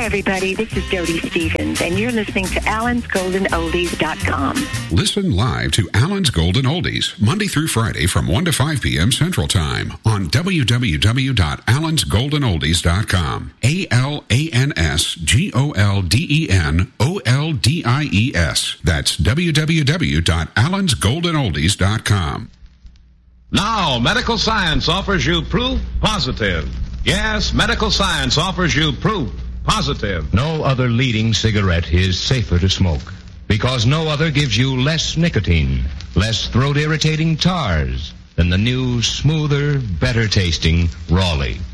Hi, everybody. This is Jody Stevens, and you're listening to Alan'sGoldenOldies.com. Listen live to Alan's Golden Oldies, Monday through Friday from 1 to 5 p.m. Central Time on www.Alan'sGoldenOldies.com. Alan'sGoldenOldies. That's www.Alan'sGoldenOldies.com. Now, medical science offers you proof positive. Yes, medical science offers you proof positive. No other leading cigarette is safer to smoke because no other gives you less nicotine, less throat-irritating tars than the new, smoother, better-tasting Raleigh.